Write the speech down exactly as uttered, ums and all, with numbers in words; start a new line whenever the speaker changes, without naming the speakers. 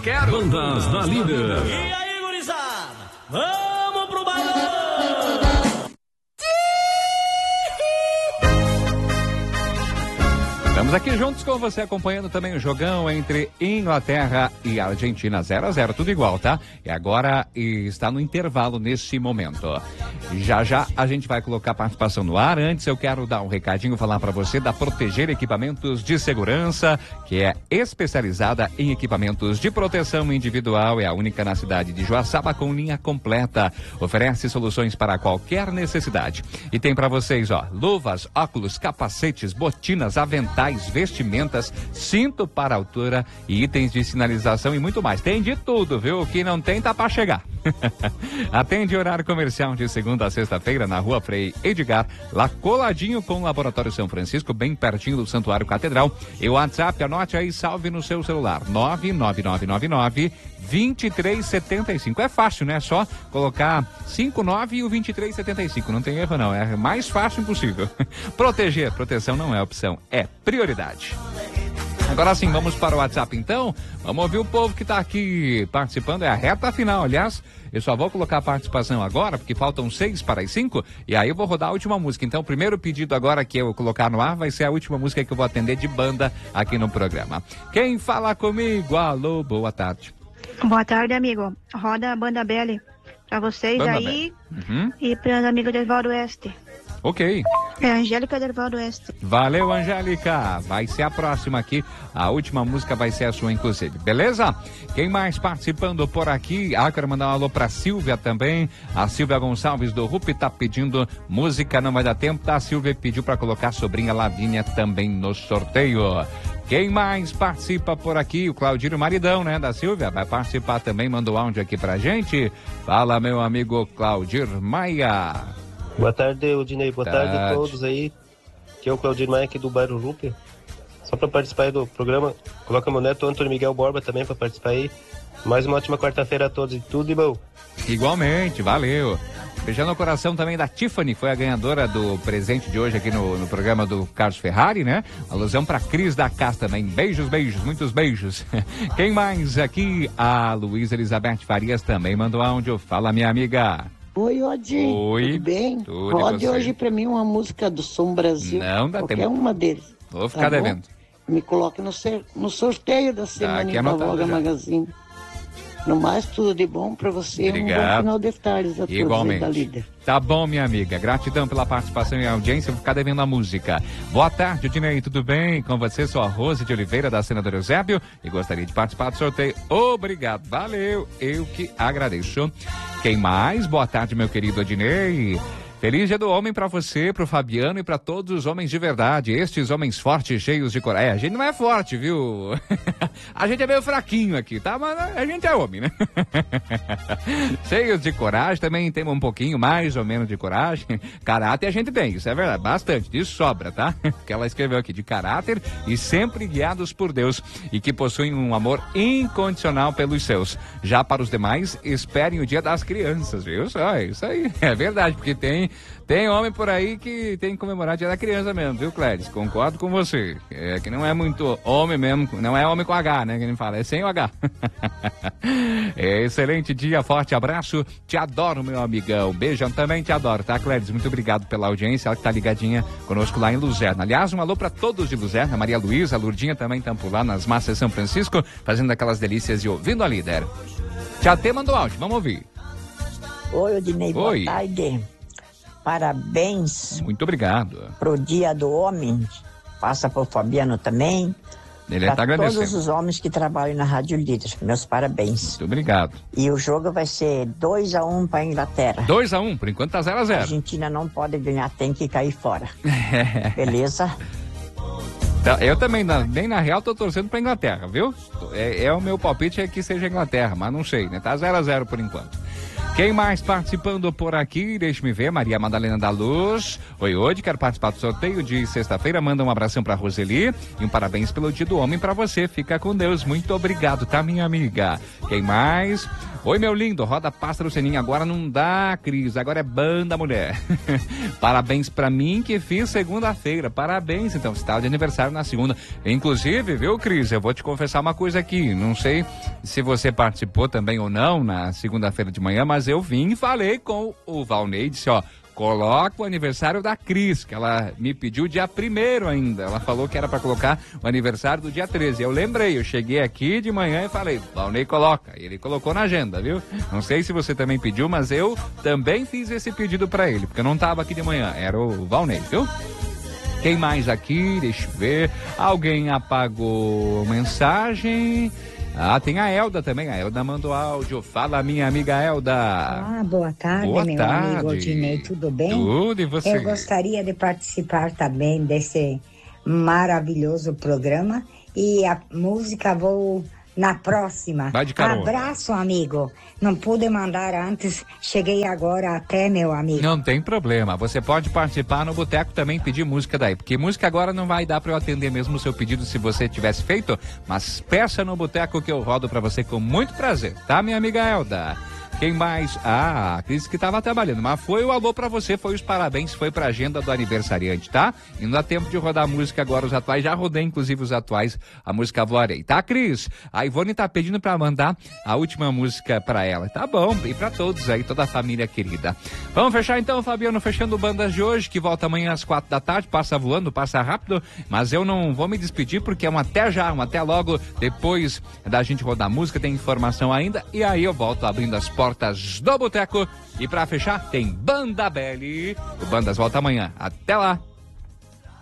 quero.
Bandas da Líder.
E aí, gurizada? Vamos pro bailão!
Estamos aqui juntos com você, acompanhando também o jogão entre Inglaterra e Argentina, zero a zero, tudo igual, tá? E agora está no intervalo nesse momento. Já já a gente vai colocar a participação no ar. Antes eu quero dar um recadinho, falar para você da Proteger Equipamentos de Segurança, que é especializada em equipamentos de proteção individual, é a única na cidade de Joaçaba com linha completa. Oferece soluções para qualquer necessidade. E tem para vocês, ó, luvas, óculos, capacetes, botinas, aventais, vestimentas, cinto para altura e itens de sinalização e muito mais. Tem de tudo, viu? O que não tem tá para chegar. Atende horário comercial de segunda a sexta-feira na Rua Frei Edgar, lá coladinho com o Laboratório São Francisco, bem pertinho do Santuário Catedral. E o WhatsApp, anote aí, salve no seu celular, nove nove nove nove nove vinte e três setenta e cinco. É fácil, né? Só colocar cinco nove e o vinte e três setenta e cinco. Não tem erro, não. É mais fácil impossível. Proteger, proteção não é opção, é prioridade. Agora sim, vamos para o WhatsApp então. Vamos ouvir o povo que está aqui participando. É a reta final, aliás. Eu só vou colocar a participação agora, porque faltam seis para as cinco. E aí eu vou rodar a última música. Então, o primeiro pedido agora que eu vou colocar no ar vai ser a última música que eu vou atender de banda aqui no programa. Quem fala comigo? Alô, boa tarde.
Boa tarde, amigo. Roda a Banda Belly pra vocês
Banda
aí
uhum.
e para os amigos do Ervaldo Oeste.
Ok.
É a Angélica do Ervaldo Oeste.
Valeu, Angélica. Vai ser a próxima aqui. A última música vai ser a sua, inclusive. Beleza? Quem mais participando por aqui? Ah, quero mandar um alô pra Silvia também. A Silvia Gonçalves do R U P tá pedindo música, não vai dar tempo, tá? A Silvia pediu pra colocar a sobrinha Lavínia também no sorteio. Quem mais participa por aqui? O Claudino Maridão, né, da Silvia, vai participar também, mandou áudio aqui pra gente. Fala, meu amigo Claudir Maia.
Boa tarde, Odinei. Boa tarde. tarde a todos aí. Que é o Claudir Maia aqui do bairro Rupe. Só para participar aí do programa, coloca meu neto Antônio Miguel Borba também para participar aí. Mais uma ótima quarta-feira a todos e tudo de bom.
Igualmente, valeu. Beijando o coração também da Tiffany, foi a ganhadora do presente de hoje aqui no, no programa do Carlos Ferrari, né? Alusão pra Cris da Casa também. Beijos, beijos, muitos beijos. Quem mais aqui? A Luísa Elizabeth Farias também mandou áudio. Fala, minha amiga.
Oi, Odi.
Oi.
Tudo bem?
Tudo.
Rode hoje pra mim uma música do Som Brasil.
Não dá
qualquer
tempo.
uma deles.
Vou ficar
tá
devendo.
Me coloque no, ser, no sorteio da semana em Voga Magazine. No mais, tudo de bom pra você.
Obrigado.
Um bom final de tarde a todos.
Igualmente.
Da Líder.
Tá bom, minha amiga. Gratidão pela participação e audiência. Vou ficar devendo a música. Boa tarde, Odinei. Tudo bem? Com você, sou a Rose de Oliveira, da Senadora Eusébio, e gostaria de participar do sorteio. Obrigado. Valeu. Eu que agradeço. Quem mais? Boa tarde, meu querido Odinei. Feliz Dia do Homem pra você, pro Fabiano e pra todos os homens de verdade. Estes homens fortes, cheios de coragem. É, a gente não é forte, viu? A gente é meio fraquinho aqui, tá? Mas a gente é homem, né? Cheios de coragem, também temos um pouquinho mais ou menos de coragem. Caráter a gente tem, isso é verdade, bastante, de sobra, tá? Que ela escreveu aqui, de caráter e sempre guiados por Deus e que possuem um amor incondicional pelos seus. Já para os demais, esperem o Dia das Crianças, viu? Só isso aí, é verdade, porque tem Tem homem por aí que tem que comemorar o Dia da Criança mesmo, viu, Cléris? Concordo com você. É que não é muito homem mesmo, não é homem com H, né? Que ele fala, é sem o H. É, excelente dia, forte abraço. Te adoro, meu amigão. Beijão, também te adoro, tá, Cléris? Muito obrigado pela audiência, ela que tá ligadinha conosco lá em Luzerna. Aliás, um alô pra todos de Luzerna, Maria Luísa, a Lurdinha também estão por lá nas massas São Francisco, fazendo aquelas delícias e ouvindo a Líder. Já até mandou áudio, vamos ouvir.
Oi, Odinei, boa
Oi.
tarde. Parabéns.
Muito obrigado.
Pro Dia do Homem. Passa pro Fabiano também.
Ele
pra
tá agradecendo.
todos os homens que trabalham na Rádio Líder. Meus parabéns.
Muito obrigado.
E o jogo vai ser dois a um pra Inglaterra.
dois a um, por enquanto tá zero a zero.
A Argentina não pode ganhar, tem que cair fora. Beleza?
Eu também, na, nem na real, tô torcendo pra Inglaterra, viu? É, é o meu palpite é que seja Inglaterra, mas não sei, né? Tá zero a zero por enquanto. Quem mais participando por aqui? Deixa-me ver, Maria Madalena da Luz. Oi, hoje quero participar do sorteio de sexta-feira. Manda um abração pra Roseli e um parabéns pelo Dia do Homem pra você. Fica com Deus. Muito obrigado, tá, minha amiga? Quem mais? Oi, meu lindo, roda pássaro Seninha, agora não dá, Cris, agora é banda mulher. Parabéns pra mim que fiz segunda-feira, parabéns, então, você estava de aniversário na segunda. Inclusive, viu, Cris, eu vou te confessar uma coisa aqui, não sei se você participou também ou não na segunda-feira de manhã, mas eu vim e falei com o Valnei, disse, ó, coloca o aniversário da Cris, que ela me pediu dia primeiro ainda. Ela falou que era para colocar o aniversário do dia treze. Eu lembrei, eu cheguei aqui de manhã e falei, Valnei coloca. E ele colocou na agenda, viu? Não sei se você também pediu, mas eu também fiz esse pedido para ele, porque eu não tava aqui de manhã, era o Valnei, viu? Quem mais aqui? Deixa eu ver. Alguém apagou mensagem. Ah, tem a Elda também, a Elda mandou áudio. Fala, minha amiga Elda.
Ah, boa tarde,
boa
meu
tarde.
amigo Odinei, tudo bem?
Tudo, e você?
Eu gostaria de participar também desse maravilhoso programa e a música vou na próxima.
Vai de carona.
Abraço, amigo. Não pude mandar antes, cheguei agora até, meu amigo.
Não tem problema, você pode participar no Boteco também, pedir música daí, porque música agora não vai dar pra eu atender mesmo o seu pedido se você tivesse feito, mas peça no Boteco que eu rodo pra você com muito prazer, tá, minha amiga Elda? Quem mais? Ah, a Cris que tava trabalhando, mas foi o alô pra você, foi os parabéns, foi pra agenda do aniversariante, tá? E não dá tempo de rodar a música agora, os atuais, já rodei inclusive os atuais, a música Voarei, tá, Cris? A Ivone tá pedindo pra mandar a última música pra ela, tá bom, e pra todos aí, toda a família querida. Vamos fechar então, Fabiano, fechando Bandas de hoje, que volta amanhã às quatro da tarde, passa voando, passa rápido, mas eu não vou me despedir porque é um até já, um até logo, depois da gente rodar a música, tem informação ainda, e aí eu volto abrindo as portas do Boteco. E pra fechar, tem Banda Belly. O Bandas volta amanhã. Até lá!